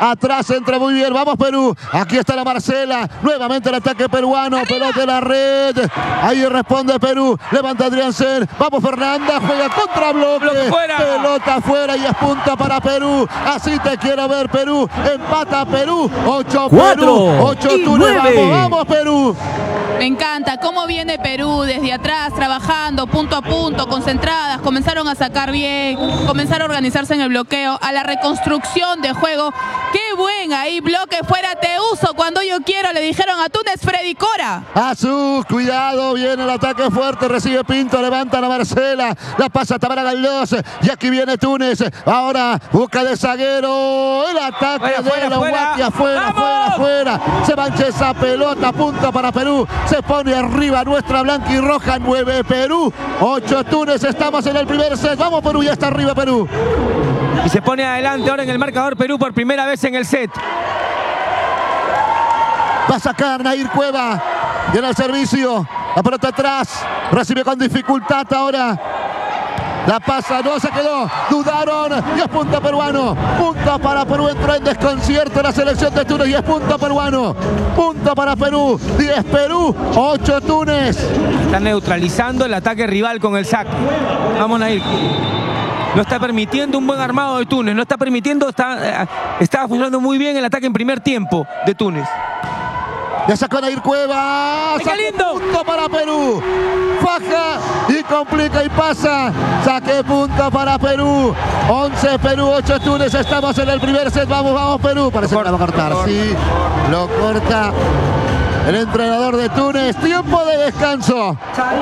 Atrás entra muy bien. Vamos Perú. Aquí está la Marcela. Nuevamente el ataque peruano. Pelota de la red. Ahí responde Perú. Levanta Adrián Sen. Vamos Fernanda. Juega contra bloque. Pelota afuera y es punta para Perú. Así te quiero ver Perú. Empata Perú. 8 Perú. 8 Túnez. Vamos Perú. Me encanta cómo viene Perú desde atrás, trabajando punto a punto, concentradas, comenzaron a sacar bien, comenzaron a organizarse en el bloqueo, a la reconstrucción de juego. ¡Qué buen ahí bloque fuera te uso cuando yo quiero! Le dijeron a Túnez, Freddy Cora. Azul, cuidado, viene el ataque fuerte, recibe Pinto, levanta a la Marcela, la pasa a Tamara Galdós, y aquí viene Túnez, ahora busca de zaguero, el ataque de los Guati, afuera, se mancha esa pelota, punto para Perú, se pone arriba nuestra blanca y roja, 9 Perú, 8 Túnez, estamos en el primer set, vamos Perú, ya está arriba Perú. Y se pone adelante ahora en el marcador Perú por primera vez en el set. Va a sacar Nair Cueva, viene el servicio, la pelota atrás, recibe con dificultad ahora. La pasa, no se quedó, dudaron y es punto peruano. Punto para Perú, entró en desconcierto la selección de Túnez y es punto peruano. Punto para Perú, 10 Perú, 8 Túnez. Está neutralizando el ataque rival con el saque. Vamos a ir. No está permitiendo un buen armado de Túnez, no está permitiendo, está funcionando muy bien el ataque en primer tiempo de Túnez. Ya sacó Nair Cueva. ¡Qué lindo! Punto para Perú. Faja y complica y pasa. Saque punto para Perú. 11 Perú, 8 Túnez. Estamos en el primer set. Vamos Perú. Parece que la va a cortar. Sí, lo corta el entrenador de Túnez. Tiempo de descanso.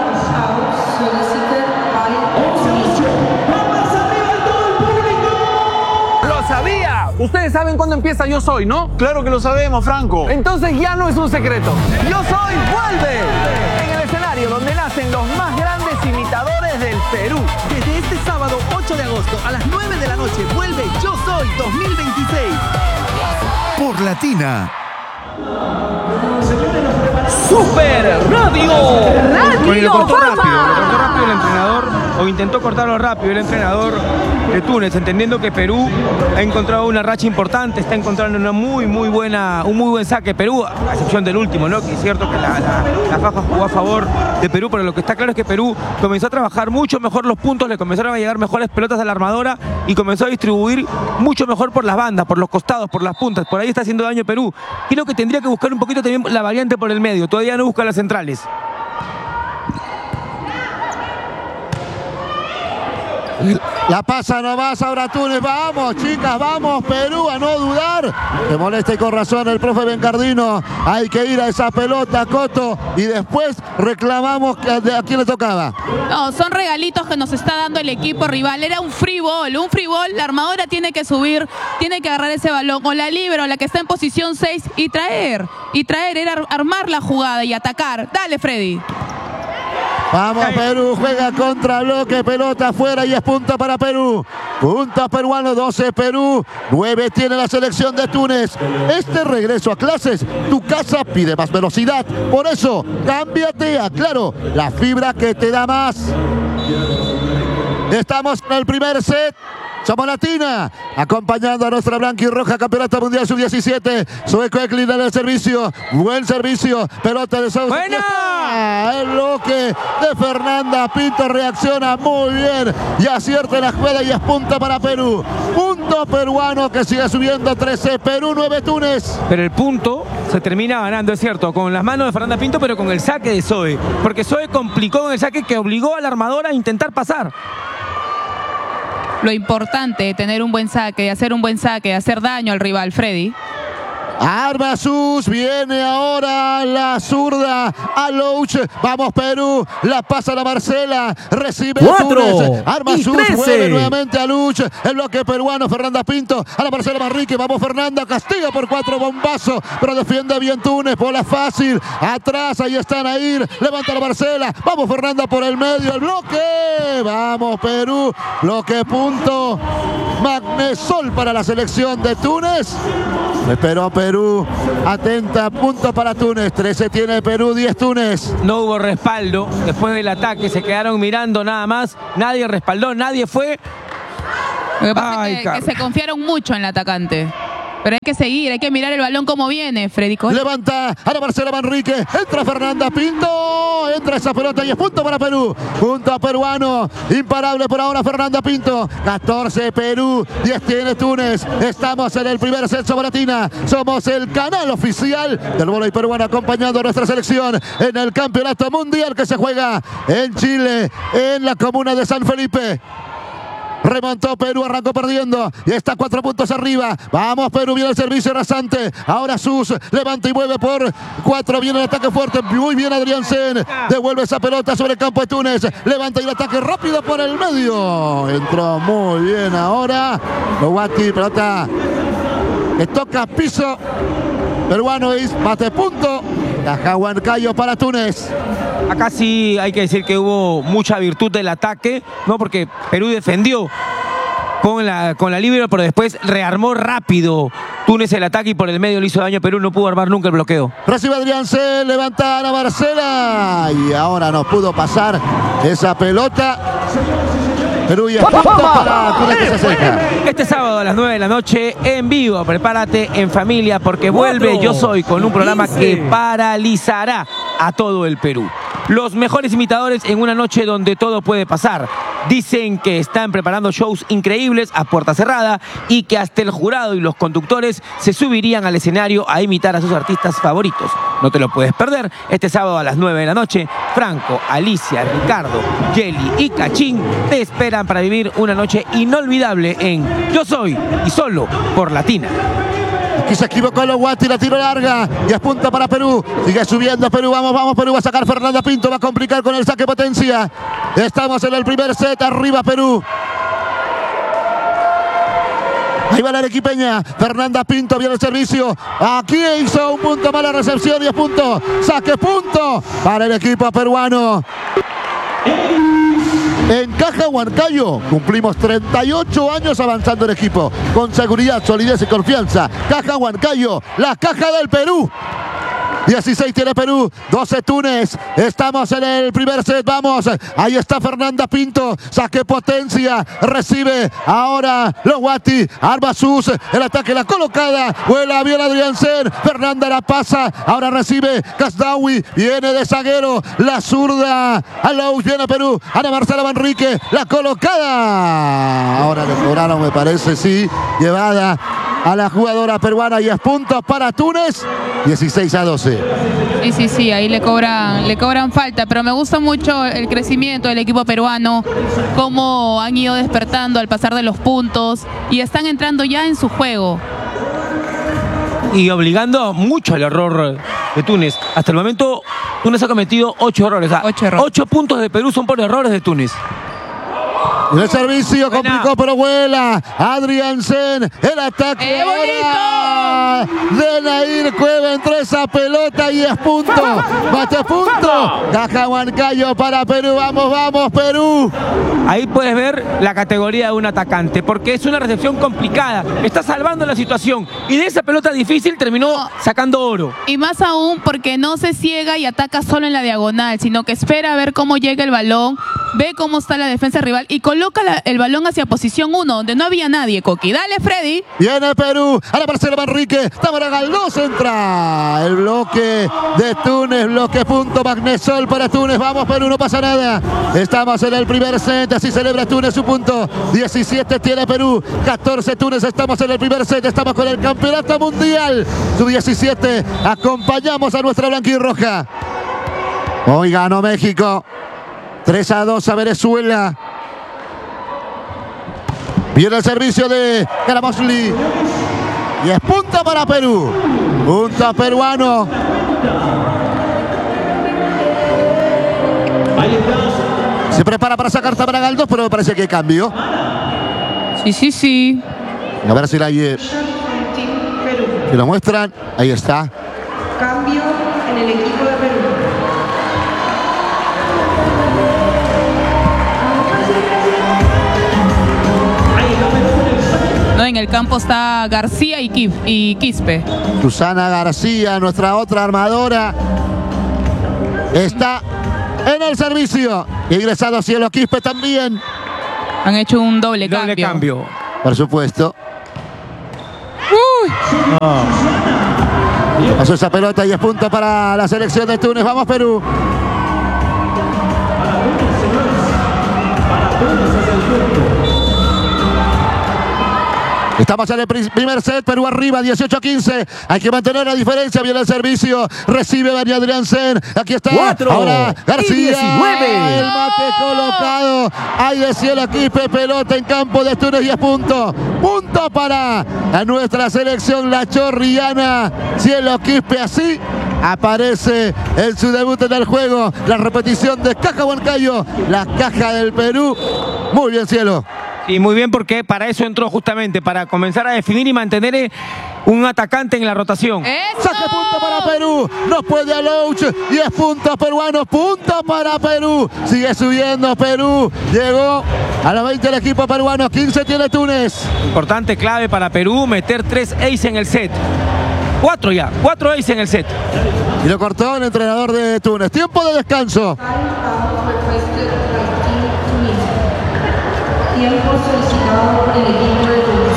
Sabía. Ustedes saben cuándo empieza Yo Soy, ¿no? Claro que lo sabemos, Franco. Entonces ya no es un secreto. Yo Soy vuelve en el escenario donde nacen los más grandes imitadores del Perú. Desde este sábado 8 de agosto a las 9 de la noche vuelve Yo Soy 2026. Por Latina. ¡Super Radio! ¡Radio Lo cortó Fama! rápido el entrenador, o intentó cortarlo rápido el entrenador de Túnez, entendiendo que Perú ha encontrado una racha importante, está encontrando un muy buen saque Perú, a excepción del último, ¿no? Que es cierto que la faja jugó a favor de Perú, pero lo que está claro es que Perú comenzó a trabajar mucho mejor los puntos, le comenzaron a llegar mejores pelotas a la armadora y comenzó a distribuir mucho mejor por las bandas, por los costados, por las puntas. Por ahí está haciendo daño Perú. Creo que tendría que buscar un poquito también la variante por el medio, todavía no busca las centrales. La pasa nomás ahora Túnez. Vamos, chicas, vamos, Perú, a no dudar. Se molesta y con razón el profe Bencardino. Hay que ir a esa pelota, Coto, y después reclamamos a quién le tocaba. No, son regalitos que nos está dando el equipo rival. Era un free ball, la armadora tiene que subir, tiene que agarrar ese balón con la líbero, la que está en posición 6 y traer, era armar la jugada y atacar. Dale, Freddy. Vamos Perú, juega contra bloque, pelota afuera y es punto para Perú. Punto peruano, 12 Perú, 9 tiene la selección de Túnez. Este regreso a clases, tu casa pide más velocidad. Por eso, cámbiate a Claro, la fibra que te da más. Estamos en el primer set. Somos Latina, acompañando a nuestra blanca y roja campeonato mundial sub-17. Zoe Coeclin en el servicio, buen servicio, pelota de Sousa. ¡Buena! El bloque de Fernanda Pinto reacciona muy bien y acierta la jugada y es punto para Perú. Punto peruano que sigue subiendo, 13 Perú, 9 Túnez. Pero el punto se termina ganando, es cierto, con las manos de Fernanda Pinto, pero con el saque de Zoe. Porque Zoe complicó con el saque que obligó a la armadora a intentar pasar. Lo importante de tener un buen saque, de hacer un buen saque, de hacer daño al rival, Freddy. Arma Sus, viene ahora la zurda a Louch. Vamos Perú, la pasa la Marcela, recibe Túnez. Arma Sus, vuelve nuevamente a Louch. El bloque peruano, Fernanda Pinto, a la Marcela Manrique. Vamos Fernanda, castiga por 4, bombazo, pero defiende bien Túnez, bola fácil. Atrás, ahí están a ir, levanta la Marcela. Vamos Fernanda por el medio, el bloque. Vamos Perú, bloque punto. Magnesol para la selección de Túnez. Esperó Perú, atenta, punto para Túnez, 13 tiene Perú, 10 Túnez. No hubo respaldo después del ataque, se quedaron mirando nada más, nadie respaldó, nadie fue. Lo que pasa es que se confiaron mucho en el atacante. Pero hay que seguir, hay que mirar el balón como viene, Freddy Cole. Levanta a la Marcela Manrique. Entra Fernanda Pinto. Entra esa pelota y es punto para Perú. Punto a peruano. Imparable por ahora Fernanda Pinto. 14 Perú. 10 tiene Túnez. Estamos en el primer set sobre Latina. Somos el canal oficial del vóley peruano acompañando a nuestra selección en el campeonato mundial que se juega en Chile, en la comuna de San Felipe. Remontó Perú, arrancó perdiendo y está 4 puntos arriba. Vamos Perú, viene el servicio rasante. Ahora Sus levanta y mueve por 4. Viene el ataque fuerte, muy bien Adrián Sen. Devuelve esa pelota sobre el campo de Túnez. Levanta y el ataque rápido por el medio. Entró muy bien ahora Lowati, pelota que toca piso. Peruano es mate punto. Caja Huancayo para Túnez. Acá sí hay que decir que hubo mucha virtud del ataque, ¿no? Porque Perú defendió con la libre, pero después rearmó rápido Túnez el ataque y por el medio le hizo daño a Perú. No pudo armar nunca el bloqueo. Recibe Adrián C. Levanta a la Marcela. Y ahora no pudo pasar esa pelota. Perú y punto para Túnez que se acerca. Este sábado a las 9 de la noche en vivo, prepárate en familia porque vuelve Yo Soy con un programa que paralizará a todo el Perú. Los mejores imitadores en una noche donde todo puede pasar. Dicen que están preparando shows increíbles a puerta cerrada y que hasta el jurado y los conductores se subirían al escenario a imitar a sus artistas favoritos. No te lo puedes perder. Este sábado a las 9 de la noche, Franco, Alicia, Ricardo, Yeli y Cachín te esperan para vivir una noche inolvidable en Yo Soy y solo por Latina. Aquí se equivocó Lowati, la tiro larga y es punta para Perú. Sigue subiendo Perú, vamos Perú, va a sacar Fernanda Pinto, va a complicar con el saque potencia. Estamos en el primer set, arriba Perú. Ahí va la arequipeña, Fernanda Pinto, viene el servicio. Aquí hizo un punto, mala recepción y es punto. Saque punto para el equipo peruano. En Caja Huancayo cumplimos 38 años avanzando el equipo con seguridad, solidez y confianza. Caja Huancayo, la caja del Perú. 16 tiene Perú, 12 Túnez. Estamos en el primer set, vamos. Ahí está Fernanda Pinto, saque potencia, recibe ahora Lowati, arma Sus, el ataque, la colocada, vuela bien Adrián Sen, Fernanda la pasa, ahora recibe Casdawi, viene de zaguero, la zurda, a Lous, viene Perú, Ana Marcela Manrique, la colocada. Ahora le cobraron, me parece, sí, llevada a la jugadora peruana y es puntos para Túnez, 16-12. Sí, ahí le cobran falta, pero me gusta mucho el crecimiento del equipo peruano, cómo han ido despertando al pasar de los puntos y están entrando ya en su juego. Y obligando mucho al error de Túnez. Hasta el momento Túnez ha cometido 8 errores. O sea, 8 puntos de Perú son por errores de Túnez. El servicio complicó, pero vuela. Adrián Sen, el ataque ahora de Nair Cueva entre esa pelota y es punto. Mate punto. Caja Huancayo para Perú. Vamos, Perú. Ahí puedes ver la categoría de un atacante, porque es una recepción complicada. Está salvando la situación y de esa pelota difícil terminó sacando oro. Y más aún porque no se ciega y ataca solo en la diagonal, sino que espera a ver cómo llega el balón, ve cómo está la defensa rival y coloca el balón hacia posición 1, donde no había nadie, Coqui. Dale, Freddy. Viene Perú, a la Marcela Manrique, Tamara Galdós entra. El bloque de Túnez, bloque punto Magnesol para Túnez. Vamos Perú, no pasa nada. Estamos en el primer set, así celebra Túnez su punto. 17 tiene Perú, 14 Túnez, estamos en el primer set, estamos con el campeonato mundial. Su 17, acompañamos a nuestra blanquirroja. Hoy ganó México. 3-2 a Venezuela. Viene el servicio de Caramosli. Y es punta para Perú. Punta peruano. Se prepara para sacar Tamara Galdós, pero me parece que hay cambio. Sí. A ver si lo muestran. Ahí está. Cambio en el equipo de Perú. No, en el campo está García y Quispe. Susana García, nuestra otra armadora, está en el servicio. Ingresado Cielo Quispe también. Han hecho un doble cambio. Doble cambio. Por supuesto. Pasó esa pelota y es punto para la selección de Túnez. Vamos, Perú. Estamos en el primer set, Perú arriba, 18-15. Hay que mantener la diferencia. Viene el servicio. Recibe Dani Adriansen. Aquí está. 4 ahora García. y 19. El mate colocado. Hay de cielo aquí. Pelota en campo de Túnez y es punto. Punto para a nuestra selección, la chorrillana. Cielo Quispe, así aparece en su debut en el juego. La repetición de Caja Huancayo, la caja del Perú. Muy bien, Cielo. Y muy bien, porque para eso entró justamente, para comenzar a definir y mantener un atacante en la rotación. Saque punto para Perú. No puede Alouch. 10 puntos peruanos. Punto para Perú. Sigue subiendo Perú. Llegó a los 20 el equipo peruano. 15 tiene Túnez. Importante, clave para Perú, meter 3 ace en el set. 4 ya, 4 ace en el set. Y lo cortó el entrenador de Túnez. Tiempo de descanso. Tiempo solicitado por el equipo de Túnez.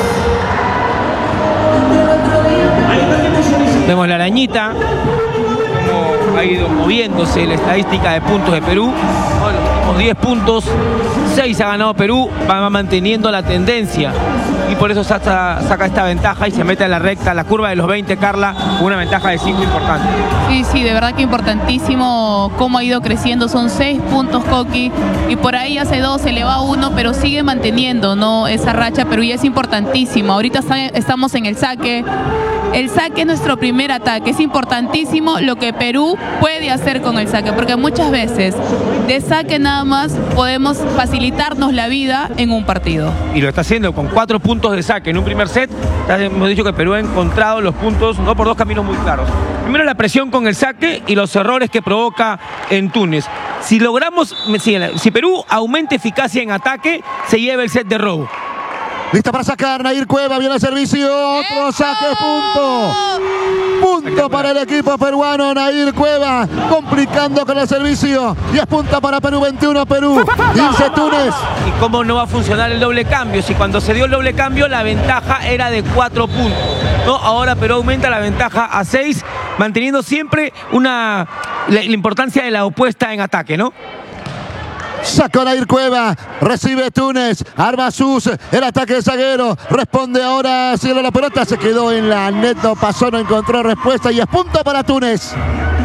Vemos la arañita, cómo ha ido moviéndose la estadística de puntos de Perú. Los últimos 10 puntos, 6 ha ganado Perú, va manteniendo la tendencia. Y por eso saca esta ventaja y se mete a la recta, la curva de los 20, Carla, con una ventaja de 5 importante. Sí, de verdad que importantísimo cómo ha ido creciendo. Son 6 puntos, Coqui, y por ahí hace 2, se le va 1, pero sigue manteniendo, ¿no?, esa racha. Perú ya es importantísimo. Ahorita estamos en el saque. El saque es nuestro primer ataque. Es importantísimo lo que Perú puede hacer con el saque, porque muchas veces de saque nada más podemos facilitarnos la vida en un partido. Y lo está haciendo con 4 puntos de saque en un primer set. Hemos dicho que Perú ha encontrado los puntos, no por 2 caminos muy claros. Primero, la presión con el saque y los errores que provoca en Túnez. Si logramos, si Perú aumenta eficacia en ataque, se lleva el set de robo. Lista para sacar, Nair Cueva, viene el servicio, otro saque, punto. Punto para el equipo peruano, Nair Cueva, complicando con el servicio. Y es punto para Perú, 21 Perú, 15 Túnez. ¿Y cómo no va a funcionar el doble cambio? Si cuando se dio el doble cambio la ventaja era de 4 puntos, ¿no? Ahora Perú aumenta la ventaja a 6, manteniendo siempre la importancia de la opuesta en ataque, ¿no? Sacó Nair Cueva, recibe Túnez, arma sus, el ataque de zaguero, responde ahora Cielo, la pelota se quedó en la net, no pasó, no encontró respuesta y es punto para Túnez.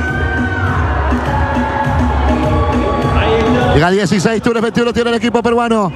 Llega 16, Túnez 21 tiene el equipo peruano.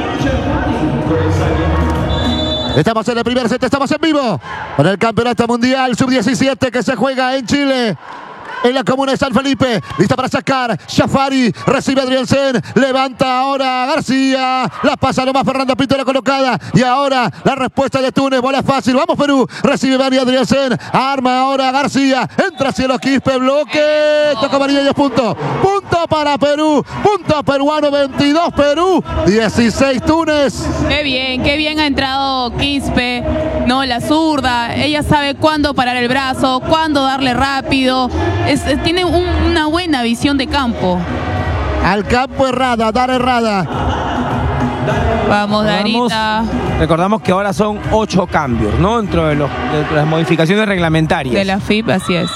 Estamos en el primer set, estamos en vivo con el Campeonato Mundial Sub-17 que se juega en Chile, en la comuna de San Felipe. Lista para sacar, Jafari, recibe Adriansen, levanta ahora García, la pasa nomás Fernando Pinto, la colocada, y ahora la respuesta de Túnez, bola fácil, vamos Perú, recibe Dani Adriansen, arma ahora García, entra Cielo Quispe, bloque, toca María y es punto. Punto para Perú, punto peruano, 22 Perú, 16 Túnez. Qué bien ha entrado Quispe, ¿no? La zurda, ella sabe cuándo parar el brazo, cuándo darle rápido. Tiene una buena visión de campo. Al campo errada, dar errada. Vamos, Darita. Recordamos que ahora son 8 cambios, ¿no? Dentro de las modificaciones reglamentarias. De la FIP, así es.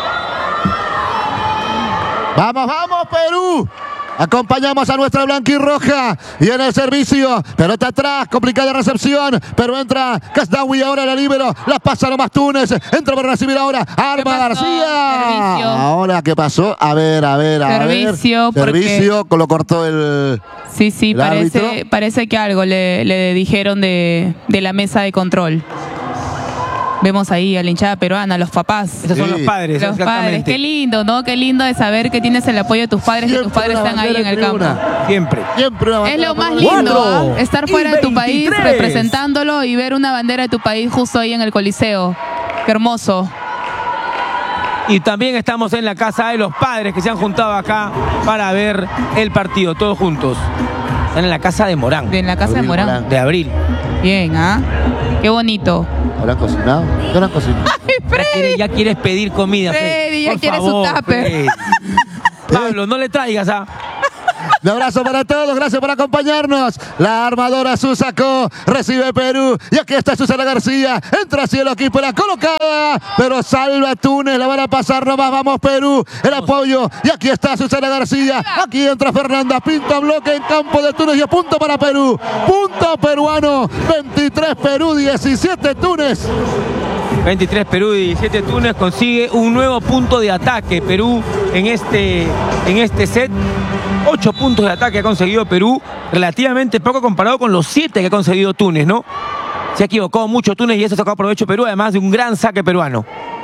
Vamos, vamos, Perú. Acompañamos a nuestra blanquirroja. Y en el servicio, pelota atrás, complicada recepción. Pero entra Casdawi ahora la libero. La pasa nomás Túnez. Entra para recibir ahora. Arma García. Servicio. Ahora, ¿qué pasó? A ver. Servicio, Servicio, lo cortó el... Sí, el parece que algo le dijeron de la mesa de control. Vemos ahí a la hinchada peruana, los papás. Esos son los padres, los padres. Qué lindo, ¿no? Qué lindo de saber que tienes el apoyo de tus padres, que tus padres están ahí en el campo. Siempre. Es lo más lindo, ¿eh? Estar fuera de tu país, representándolo y ver una bandera de tu país justo ahí en el Coliseo. Qué hermoso. Y también estamos en la casa de los padres que se han juntado acá para ver el partido, todos juntos. Están en la casa de Morán. En la casa de Morán. De Abril. Bien, ¿ah? Qué bonito. ¿Habrán cocinado? ¿Qué habrán cocinado? ¡Ay, Freddy! Ya quieres pedir comida, Freddy, ya por quiere favor, su tupper. Pablo, no le traigas, ¿ah? Un abrazo para todos, gracias por acompañarnos. La armadora su sacó, recibe Perú. Y aquí está Susana García. Entra Cielo aquí por la colocada, pero salva Túnez, la van a pasar nomás. Vamos Perú, el apoyo. Y aquí está Susana García. Aquí entra Fernanda Pinto, bloque en campo de Túnez y a punto para Perú. Punto peruano, 23 Perú, 17 Túnez. 23 Perú y 17 Túnez, consigue un nuevo punto de ataque. Perú en este set, 8 puntos de ataque ha conseguido Perú, relativamente poco comparado con los 7 que ha conseguido Túnez, ¿no? Se ha equivocado mucho Túnez y eso ha sacado provecho Perú, además de un gran saque peruano.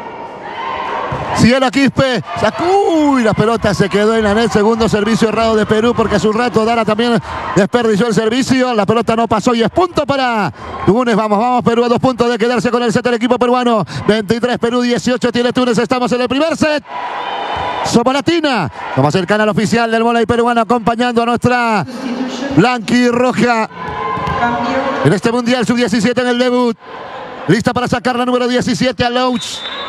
Cielo Quispe, sacó, la pelota se quedó en la net. Segundo servicio errado de Perú porque hace un rato Dara también desperdició el servicio. La pelota no pasó y es punto para Túnez. Vamos Perú, a 2 puntos de quedarse con el set del equipo peruano. 23 Perú, 18 tiene Túnez. Estamos en el primer set. Somos Latina. Somos el canal oficial del vóley peruano acompañando a nuestra blanquirroja en este Mundial Sub-17 en el debut. Lista para sacar la número 17 a Louch.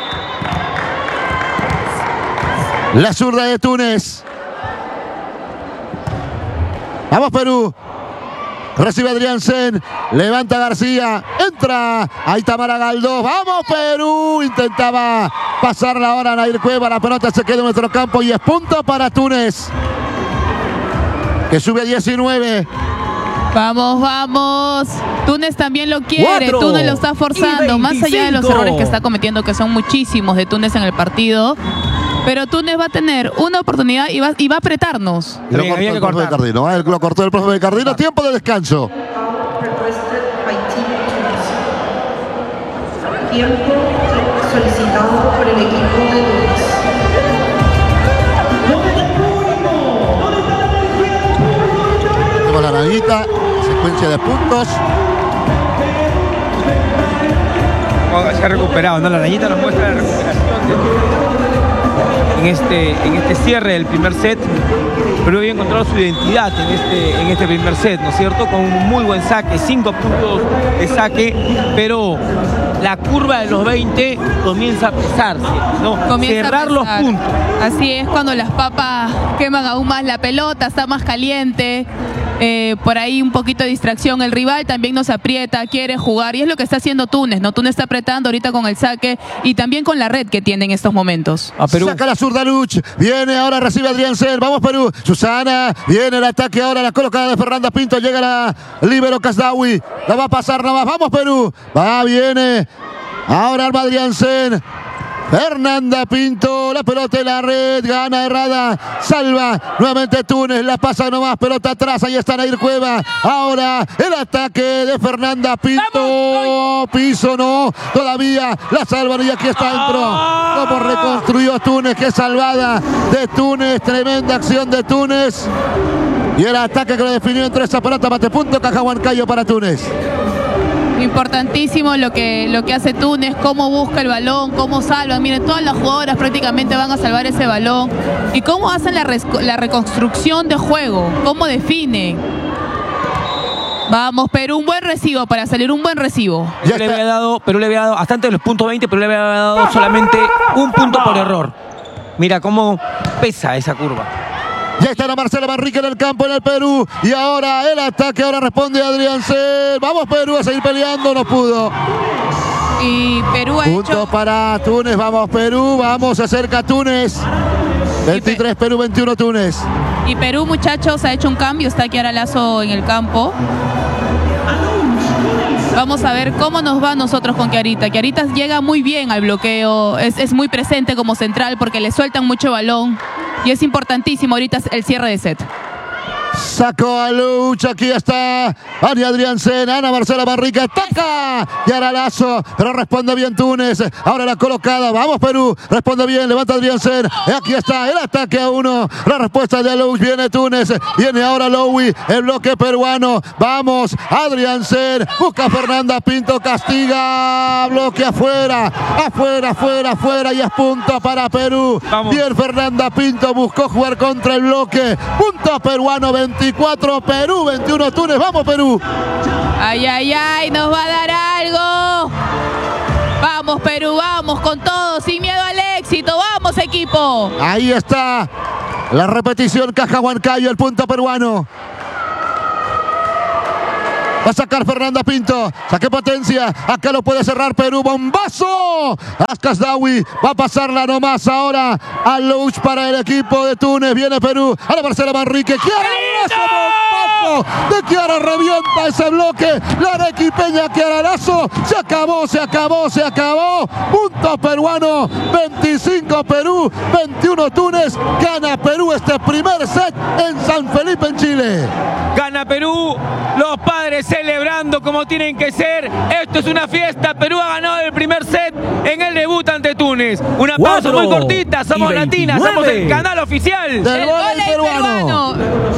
La zurda de Túnez. Vamos Perú. Recibe Adriansen. Levanta García. Entra. Ahí Tamara Galdós. Vamos Perú. Intentaba pasarla ahora a Nair Cueva. La pelota se queda en nuestro campo y es punto para Túnez, que sube a 19. Vamos. Túnez también lo quiere. 4 Túnez lo está forzando. Más allá de los 25. errores que está cometiendo, que son muchísimos de Túnez en el partido. Pero Túnez va a tener una oportunidad y va a apretarnos. Lo cortó el profe de Cardino. Lo cortó el profe de Cardino. Tiempo de descanso. Tiempo solicitado por el equipo de Túnez. Tenemos la naguita. Secuencia de puntos. Se ha recuperado, ¿no? La rayita nos muestra la recuperación en este cierre del primer set. Pero había encontrado su identidad en este primer set, ¿no es cierto? Con un muy buen saque, 5 puntos de saque, pero la curva de los 20 comienza a pesarse, ¿no? Cerrar los puntos. Así es, cuando las papas queman aún más la pelota, está más caliente. Por ahí un poquito de distracción. El rival también nos aprieta, quiere jugar y es lo que está haciendo Túnez, ¿no? Túnez está apretando ahorita con el saque y también con la red que tiene en estos momentos. A Perú. Saca la zurda Luch. Viene ahora, recibe Adriansen. Vamos Perú. Susana. Viene el ataque ahora. La colocada de Fernanda Pinto. Llega la líbero Kasdawi. La va a pasar nada más. Vamos Perú. Viene. Ahora Alma Adriansen. Fernanda Pinto, la pelota en la red, gana errada, salva nuevamente Túnez, la pasa nomás, pelota atrás, ahí está Nair Cueva. Ahora el ataque de Fernanda Pinto, piso no, todavía la salvan y aquí está dentro. Cómo reconstruyó Túnez, qué salvada de Túnez, tremenda acción de Túnez. Y el ataque que lo definió entre esa pelota, mate punto, Cajahuancayo para Túnez. Importantísimo lo que hace Túnez, cómo busca el balón, cómo salva. Miren, todas las jugadoras prácticamente van a salvar ese balón. Y cómo hacen la reconstrucción de juego, cómo definen. Vamos, Perú, un buen recibo para salir, un buen recibo. Perú le había dado hasta antes de los puntos 20, pero le había dado solamente un punto por error. Mira cómo pesa esa curva. Ya está la Marcela Manrique en el campo en el Perú. Y ahora el ataque, ahora responde Adriansen. Vamos Perú a seguir peleando, no pudo. Y Perú ha Punto hecho... para Túnez, vamos Perú, vamos, se acerca Túnez. 23 Perú, 21 Túnez. Y Perú, muchachos, ha hecho un cambio, está Kiara Lazo en el campo. Vamos a ver cómo nos va a nosotros con Kiarita. Kiarita llega muy bien al bloqueo, es muy presente como central porque le sueltan mucho balón. Y es importantísimo ahorita el cierre de set. Sacó a Lucha, aquí está Ani Adriansen, Ana Marcela Manrique, ataca Kiara Lazo, pero responde bien Túnez. Ahora la colocada, vamos Perú, responde bien, levanta Adriansen. Aquí está el ataque a 1, la respuesta de Louis, viene Túnez, viene ahora Louis, el bloque peruano. Vamos, Adriansen, busca a Fernanda Pinto, castiga, bloque afuera, afuera, y es punto para Perú. Vamos. Bien Fernanda Pinto, buscó jugar contra el bloque, punto peruano, 24 Perú, 21 Túnez. Vamos Perú. Ay, nos va a dar algo. Vamos Perú, vamos con todo, sin miedo al éxito. Vamos equipo. Ahí está La repetición, Caja Huancayo, el punto peruano. Va a sacar Fernanda Pinto. Saque potencia. Acá lo puede cerrar Perú. ¡Bombazo! Ascasdawi va a pasarla nomás ahora a Louch para el equipo de Túnez. Viene Perú. A la Marcela Manrique. ¡Kiara! ¡Bombazo! De Kiara revienta ese bloque. La arequipeña Kiara Lazo. Se acabó, se acabó, se acabó. Punto peruano. 25 Perú. 21 Túnez. Gana Perú este primer set en San Felipe, en Chile. Gana Perú. Los padres celebrando como tienen que ser. Esto es una fiesta. Perú ha ganado el primer set en el debut ante Túnez. Una pausa muy cortita. Somos Latina. Somos el canal oficial del vóley peruano.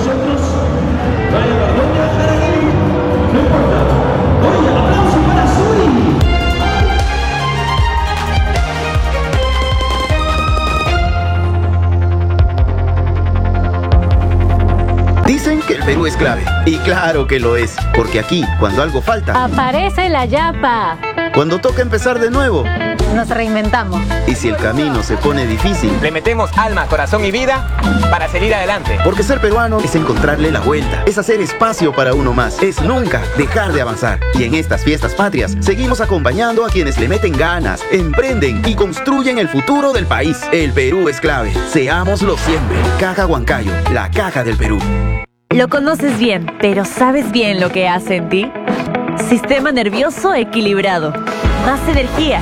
Dicen que el Perú es clave, y claro que lo es, porque aquí, cuando algo falta, aparece la yapa. Cuando toca empezar de nuevo, nos reinventamos. Y si el camino se pone difícil, le metemos alma, corazón y vida para seguir adelante. Porque ser peruano es encontrarle la vuelta, es hacer espacio para uno más, es nunca dejar de avanzar. Y en estas fiestas patrias, seguimos acompañando a quienes le meten ganas, emprenden y construyen el futuro del país. El Perú es clave, seámoslo siempre. Caja Huancayo, la caja del Perú. Lo conoces bien, pero ¿sabes bien lo que hace en ti? Sistema nervioso equilibrado, más energía,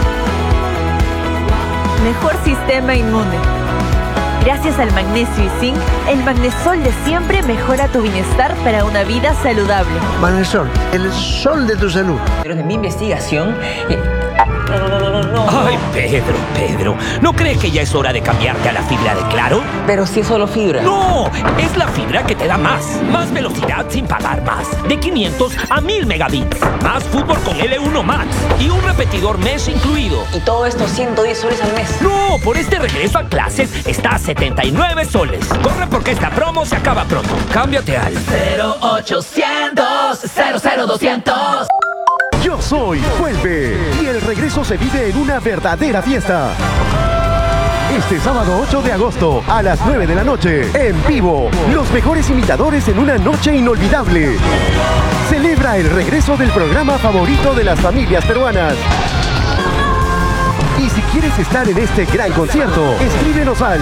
mejor sistema inmune. Gracias al magnesio y zinc, el Magnesol de siempre mejora tu bienestar para una vida saludable. Magnesol, el sol de tu salud. Pero en mi investigación... No. Ay, Pedro, ¿no crees que ya es hora de cambiarte a la fibra de Claro? Pero si es solo fibra. No, es la fibra que te da más velocidad sin pagar más. De 500 a 1000 megabits. Más fútbol con L1 Max y un repetidor mesh incluido. Y todo esto 110 soles al mes. No, por este regreso a clases está a 79 soles. Corre porque esta promo se acaba pronto. Cámbiate al 0800 00200. Yo Soy vuelve y el regreso se vive en una verdadera fiesta. Este sábado 8 de agosto a las 9 de la noche, en vivo, los mejores imitadores en una noche inolvidable. Celebra el regreso del programa favorito de las familias peruanas. Y si quieres estar en este gran concierto, escríbenos al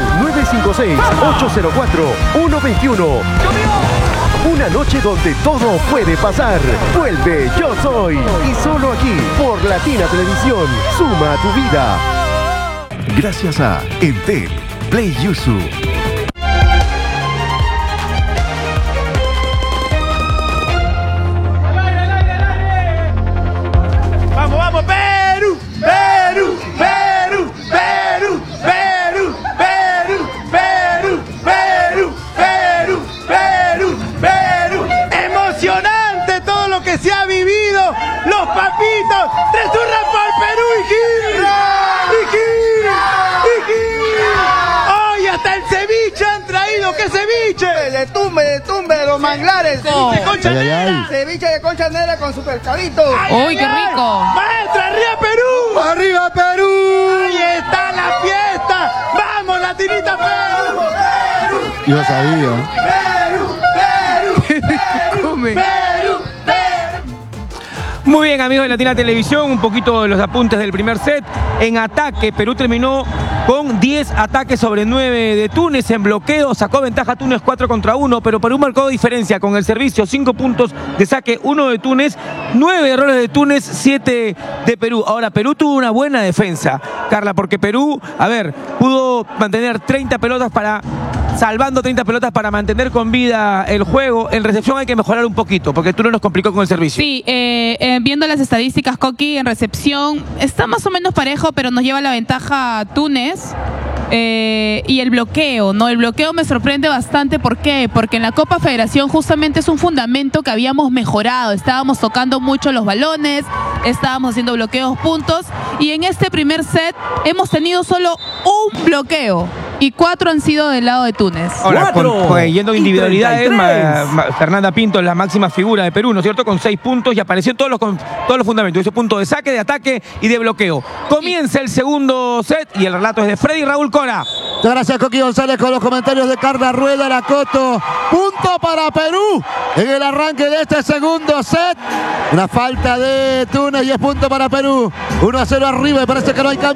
956-804-121. Una noche donde todo puede pasar. Vuelve Yo Soy. Y solo aquí, por Latina Televisión. Suma a tu vida. Gracias a Entel Play Yuzu. ¡Vamos, vamos, Perú! ¡Perú! ¡Perú! ¡Perú! ¡Perú! ¡Perú! ¡Perú! ¡Perú! ¡Perú! ¡Perú! ¡Perú! ¡Emocionante todo lo que se ha vivido! ¡Los papitos! ¡Tresurra por Perú y Gil! ¡Y Gil! ¡Y Gil! ¡Ay, hasta el ceviche han traído! ¿Qué ceviche? De tumbe, los manglares. De concha negra. Ceviche de concha negra con su pescadito. ¡Uy, qué rico! ¡Maestra, arriba Perú! ¡Arriba Perú! ¡Ahí está la fiesta! ¡Vamos, Latinita Perú! ¡Perú! Yo sabía. ¡Perú! ¡Perú! ¡Perú! Muy bien, amigos de Latina Televisión, un poquito de los apuntes del primer set. En ataque, Perú terminó con 10 ataques sobre 9 de Túnez. En bloqueo sacó ventaja Túnez 4 contra 1, pero Perú marcó diferencia con el servicio, 5 puntos de saque, 1 de Túnez, 9 errores de Túnez, 7 de Perú. Ahora, Perú tuvo una buena defensa, Carla, porque Perú, pudo mantener 30 pelotas salvando 30 pelotas para mantener con vida el juego. En recepción hay que mejorar un poquito, porque Túnez nos complicó con el servicio. Sí, viendo las estadísticas, Coqui, en recepción está más o menos parejo, pero nos lleva la ventaja Túnez. Y el bloqueo, ¿no? El bloqueo me sorprende bastante. ¿Por qué? Porque en la Copa Federación justamente es un fundamento que habíamos mejorado. Estábamos tocando mucho los balones, estábamos haciendo bloqueos puntos, y en este primer set hemos tenido solo un bloqueo y 4 han sido del lado de Túnez. Ahora, yendo a individualidades, Fernanda Pinto, la máxima figura de Perú, ¿no es cierto? Con 6 puntos y apareció en todos los fundamentos. Hizo punto de saque, de ataque y de bloqueo. Comienza el segundo set y el relato es de Freddy Raúl Cora. Gracias, Coqui González, con los comentarios de Carla Rueda, la Coto. Punto para Perú en el arranque de este segundo set. Una falta de Túnez y es punto para Perú. 1-0 arriba y parece que no hay cambio.